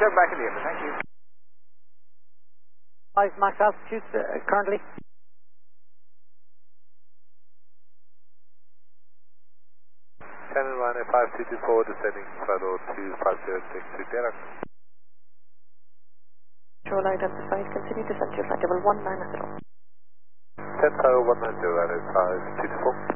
Joe, back in the air. Thank you. 5 max altitude currently. Canon Ryanair 5224 descending throttle 250 to Derek. Control identified, continue descent to flight level 190. 10 tower 190, Ryanair 5224.